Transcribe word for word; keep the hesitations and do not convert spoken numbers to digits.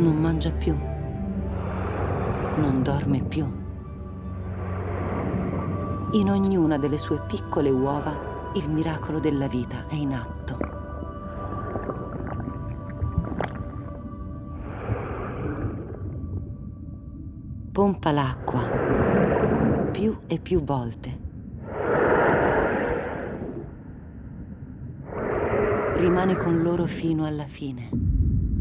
Non mangia più. Non dorme più. In ognuna delle sue piccole uova il miracolo della vita è in atto. Pompa l'acqua più e più volte. Rimane con loro fino alla fine.